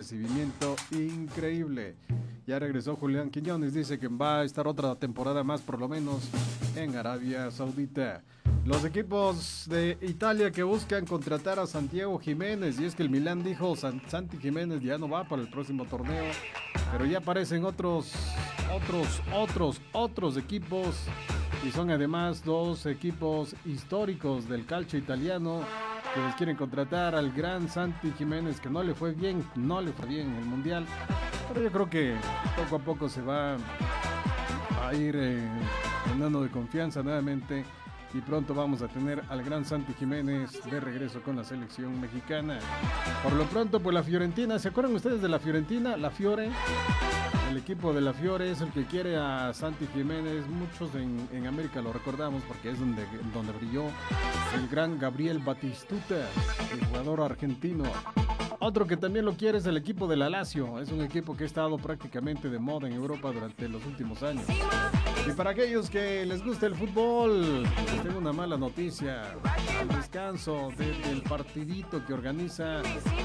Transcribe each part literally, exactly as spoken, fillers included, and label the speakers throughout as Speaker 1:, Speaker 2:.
Speaker 1: recibimiento increíble. Ya regresó Julián Quiñones, dice que va a estar otra temporada más por lo menos en Arabia Saudita. Los equipos de Italia que buscan contratar a Santiago Jiménez, y es que el Milán dijo San, Santi Jiménez ya no va para el próximo torneo, pero ya aparecen otros, otros, otros, otros equipos, y son además dos equipos históricos del calcio italiano que les quieren contratar al gran Santi Jiménez, que no le fue bien, no le fue bien en el Mundial, pero yo creo que poco a poco se va a ir eh, llenando de confianza nuevamente, y pronto vamos a tener al gran Santi Jiménez de regreso con la selección mexicana. Por lo pronto, pues la Fiorentina, ¿se acuerdan ustedes de la Fiorentina? La Fiore, el equipo de la Fiore es el que quiere a Santi Jiménez. Muchos en, en América lo recordamos porque es donde, donde brilló el gran Gabriel Batistuta, el jugador argentino. Otro que también lo quiere es el equipo de la Lazio. Es un equipo que ha estado prácticamente de moda en Europa durante los últimos años. Y para aquellos que les gusta el fútbol, les tengo una mala noticia. Al descanso de, del partidito que organiza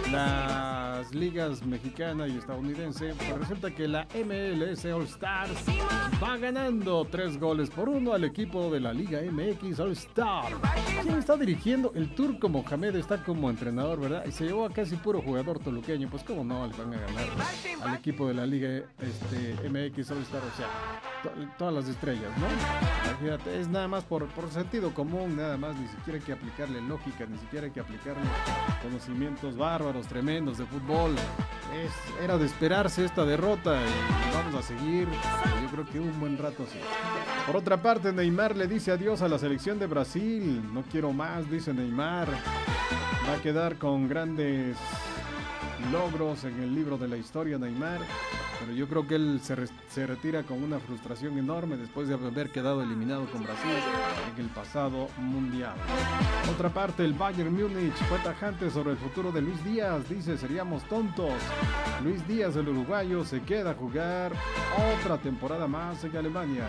Speaker 1: las ligas mexicana y estadounidense, pues resulta que la M L S All Stars va ganando tres goles por uno al equipo de la Liga M X All Star. ¿Quién está dirigiendo? El turco Mohamed está como entrenador, ¿verdad? Y se llevó a casi puro jugador toluqueño. Pues cómo no le van a ganar al equipo de la Liga este, M X All Star, o sea, to- todas las estrellas, ¿no? Fíjate, es nada más por, por sentido común, nada más, ni siquiera hay que aplicarle lógica, ni siquiera hay que aplicarle conocimientos bárbaros, tremendos de fútbol. Es, era de esperarse esta derrota y vamos a seguir, yo creo que un buen rato así. Por otra parte, Neymar le dice adiós a la selección de Brasil. No quiero más, dice Neymar. Va a quedar con grandes logros en el libro de la historia Neymar, pero yo creo que él se, re- se retira con una frustración enorme después de haber quedado eliminado con Brasil en el pasado mundial. Otra parte, el Bayern Múnich fue tajante sobre el futuro de Luis Díaz, dice seríamos tontos. Luis Díaz, el uruguayo, se queda a jugar otra temporada más en Alemania.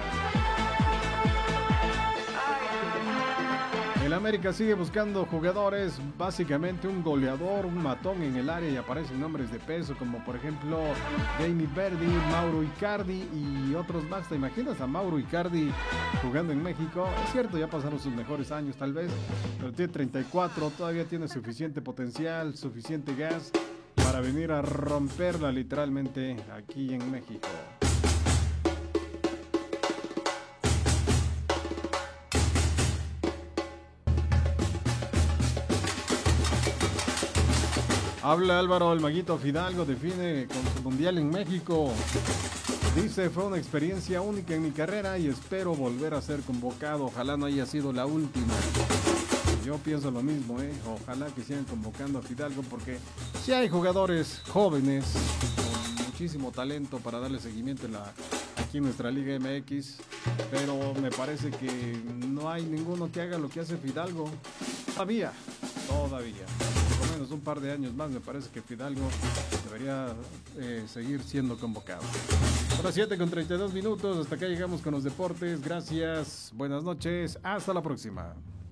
Speaker 1: El América sigue buscando jugadores, básicamente un goleador, un matón en el área, y aparecen nombres de peso como por ejemplo Jamie Verdi, Mauro Icardi y otros más. ¿Te imaginas a Mauro Icardi jugando en México? Es cierto, ya pasaron sus mejores años tal vez, pero tiene treinta y cuatro, todavía tiene suficiente potencial, suficiente gas para venir a romperla literalmente aquí en México. Habla Álvaro el Maguito Fidalgo, define con su mundial en México. Dice, fue una experiencia única en mi carrera y espero volver a ser convocado. Ojalá no haya sido la última. Yo pienso lo mismo, ¿eh? Ojalá que sigan convocando a Fidalgo porque sí hay jugadores jóvenes con muchísimo talento para darle seguimiento en la, aquí en nuestra Liga M X, pero me parece que no hay ninguno que haga lo que hace Fidalgo. Todavía, todavía. Por lo menos un par de años más me parece que Fidalgo debería eh, seguir siendo convocado. A las siete con treinta y dos minutos, hasta acá llegamos con los deportes. Gracias, buenas noches, hasta la próxima.